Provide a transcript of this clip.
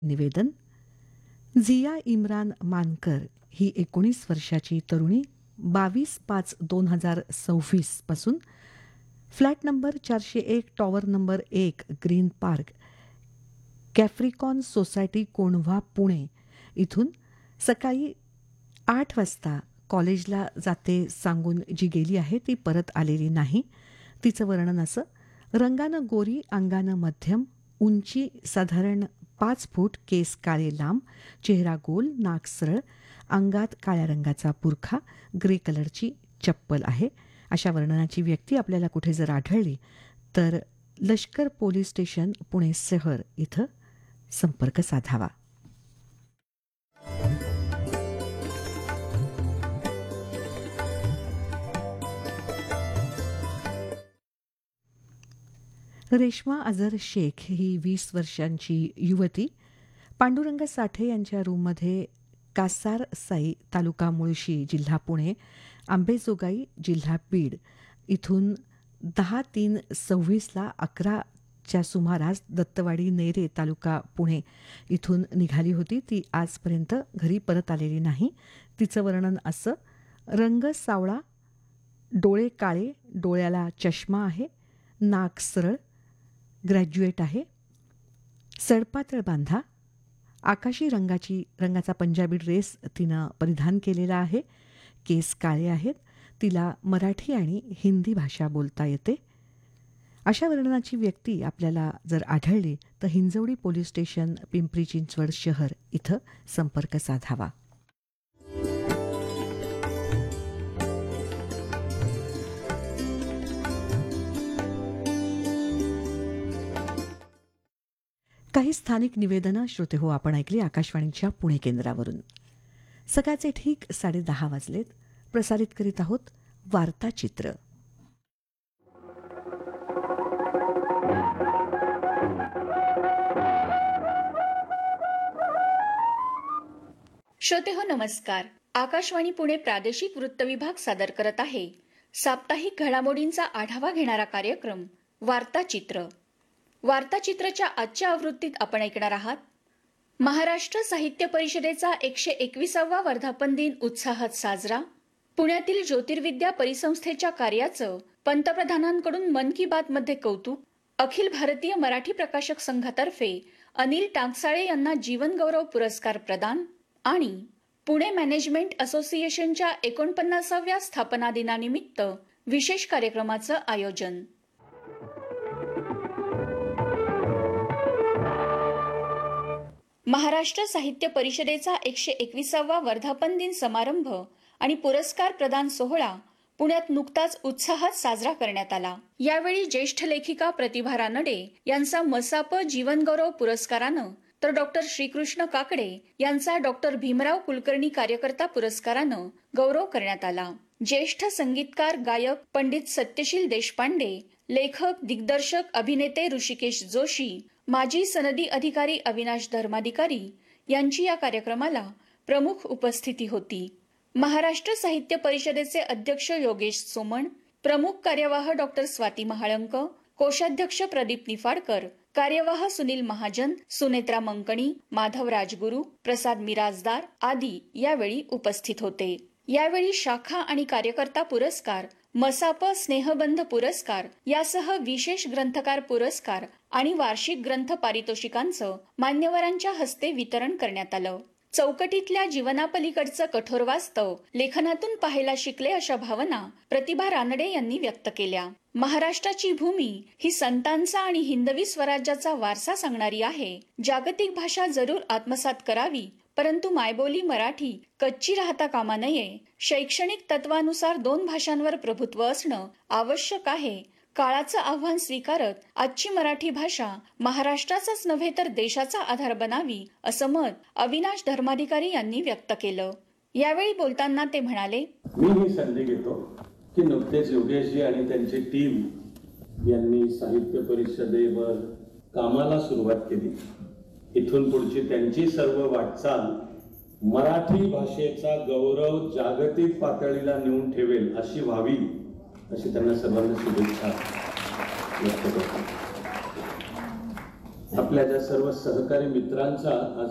निवेदन. झिया इम्रान मानकर ही 19 वर्षाची तरुणी 22/5/2026 पासून flat number 401 tower number 1 green park कॅफ्रिकॉन society Kondhwa Pune इथून सकाळी 8 वाजता कॉलेजला जाते सांगून जी गेली आहे ती परत आलेली नाही. तिचं वर्णन असं: रंगानं गोरी, अंगानं मध्यम, उंची साधारण 5 फूट, केस काळे लांब, चेहरा गोल, नाक सरळ, अंगात काळ्या रंगाचा बुरखा, ग्रे कलरची चप्पल आहे. अशा वर्णनाची व्यक्ती आपल्याला कुठे जर आढळली तर लष्कर पोलीस स्टेशन पुणे शहर इथं संपर्क साधावा. रेश्मा अझर शेख ही 20 वर्षांची युवती पांडुरंग साठे यांच्या रूममध्ये कासार साई तालुका मुळशी जिल्हा पुणे, आंबेजोगाई जिल्हा बीड इथून 10/3/26 11च्या सुमारास दत्तवाडी नेरे तालुका पुणे इथून निघाली होती. ती आजपर्यंत घरी परत आलेली नाही. तिचं वर्णन असं: रंग सावळा, डोळे काळे, डोळ्याला चष्मा आहे, नाक सरळ, ग्रॅज्युएट आहे, सडपातळ बांधा, आकाशी रंगाचा पंजाबी ड्रेस तिनं परिधान केलेला आहे, केस काळे आहेत, तिला मराठी आणि हिंदी भाषा बोलता येते. अशा वर्णनाची व्यक्ती आपल्याला जर आढळली तर हिंजवडी पोलीस स्टेशन पिंपरी चिंचवड शहर इथं संपर्क साधावा. काही स्थानिक निवेदनं श्रोते हो आपण ऐकली आकाशवाणीच्या पुणे केंद्रावरून. सकाळचे ठीक 10:30 वाजलेत. प्रसारित करीत आहोत वार्ताचित्र. श्रोते हो नमस्कार. आकाशवाणी पुणे प्रादेशिक वृत्त विभाग सादर करत आहे साप्ताहिक घडामोडींचा आढावा घेणारा कार्यक्रम वार्ताचित्र. वार्ताचित्रच्या आजच्या आवृत्तीत आपण ऐकणार आहात महाराष्ट्र साहित्य परिषदेचा 121वा वर्धापन दिन उत्साहात साजरा, पुण्यातील ज्योतिर्विद्या परिसंस्थेच्या कार्याचं पंतप्रधानांकडून मन की बात मध्ये कौतुक, अखिल भारतीय मराठी प्रकाशक संघातर्फे अनिल टाकसाळे यांना जीवनगौरव पुरस्कार प्रदान आणि पुणे मॅनेजमेंट असोसिएशनच्या 49व्या स्थापना दिनानिमित्त विशेष कार्यक्रमाचं आयोजन. महाराष्ट्र साहित्य परिषदेचा 121वा वर्धापन दिन समारंभ आणि पुरस्कार प्रदान सोहळा पुण्यात नुकताच उत्साहात साजरा करण्यात आला. यावेळी ज्येष्ठ लेखिका प्रतिभा रानडे यांचा मसाप जीवनगौरव पुरस्कारानं तर डॉक्टर श्रीकृष्ण काकडे यांचा डॉक्टर भीमराव कुलकर्णी कार्यकर्ता पुरस्कारानं गौरव करण्यात आला. ज्येष्ठ संगीतकार गायक पंडित सत्यशील देशपांडे, लेखक दिग्दर्शक अभिनेते ऋषिकेश जोशी, माजी सनदी अधिकारी अविनाश धर्माधिकारी यांची या कार्यक्रमाला प्रमुख उपस्थिती होती. महाराष्ट्र साहित्य परिषदेचे अध्यक्ष योगेश सोमण, प्रमुख कार्यवाह डॉक्टर स्वाती महाळंक, कोषाध्यक्ष प्रदीप निफाडकर, कार्यवाह सुनील महाजन, सुनेत्रा मंकणी, माधव राजगुरू, प्रसाद मिराजदार आदी यावेळी उपस्थित होते. यावेळी शाखा आणि कार्यकर्ता पुरस्कार, मसाप स्नेहबंध पुरस्कार यासह विशेष ग्रंथकार पुरस्कार आणि वार्षिक ग्रंथ पारितोषिकांचं मान्यवरांच्या हस्ते वितरण करण्यात आलं. चौकटीतल्या जीवनापलीकडचं कठोर वास्तव लेखनातून पाहायला शिकले अशा भावना प्रतिभा रानडे यांनी व्यक्त केल्या. महाराष्ट्राची भूमी ही संतांचा आणि हिंदवी स्वराज्याचा वारसा सांगणारी आहे. जागतिक भाषा जरूर आत्मसात करावी, परंतु मायबोली मराठी कच्ची राहता कामा नये. शैक्षणिक तत्वानुसार 2 भाषांवर प्रभुत्व असणं आवश्यक आहे. काळाचं आव्हान स्वीकारत आजची मराठी भाषा महाराष्ट्राचाच नव्हे तर देशाचा आधार बनावी असं मत अविनाश धर्माधिकारी यांनी व्यक्त केलं. यावेळी बोलताना ते म्हणाले, मी ही संधी घेतो की नुकतेच योगेशजी आणि त्यांची टीम यांनी साहित्य परिषदेवर कामाला सुरुवात केली. इथून पुढची त्यांची सर्व वाटचाल मराठी भाषेचा गौरव जागतिक पातळीला नेऊन ठेवेल अशी व्हावी, अशी त्यांना सर्वांना शुभेच्छा व्यक्त करतो. आपल्या ज्या सर्व सहकारी मित्रांचा आज